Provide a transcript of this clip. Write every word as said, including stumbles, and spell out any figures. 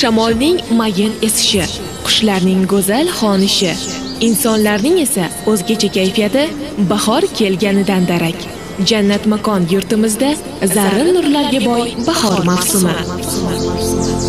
shamolning mayin esishi, qushlarning go'zal xonishi, insonlarning esa o'zgacha kayfiyati bahor kelganidan darak. Jannat makon yurtimizda zarrin nurlarga boy bahor mavsumi.